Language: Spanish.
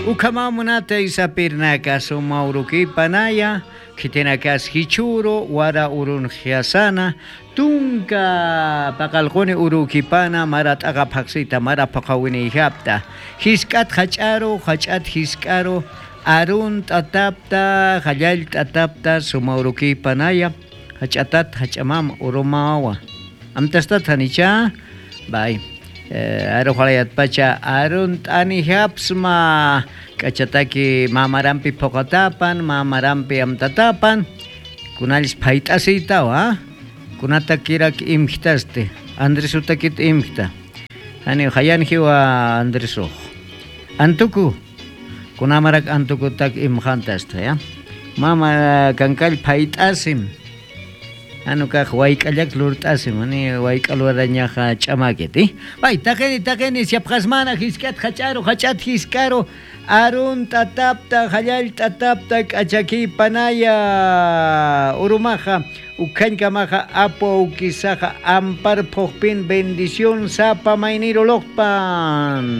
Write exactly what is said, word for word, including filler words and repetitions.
Ukamamunata isapirnaka sumauruki panaya, kitinakas hichuro, wara urun hiasana, tunka pakalkone urukipana marat agapaksita mara pakawini hapta. Hiskat hacharo, hachat hiskaro, arun tatapta, hayal tatapta sumauruki panaya, hachatat hachamam urumawa. Amtastat hanicha, bye. Aro halayat pacha arun tani hapsma kachataki mamarampi pokatapan mamarampi amtatapan kunalis paitasita wa kunata kirak imhtaste Andresutakit imhta ani hayan hiwa Andreso antuku kunamarak antuku tak imhantasta ya mama kankal paitasim anu ka wayk'allak lurt'asim ani wayk'alwarañaqa ch'amakiti pay taqeni taqeni siapqasmana hiskat hach'aro hach'at hiskaro arun tatapta hallal tatapta k'achaki panaya urumaqa ukhankamaqa apo ukisaqa ampar phuqpin bendición sapa mayniro loqpan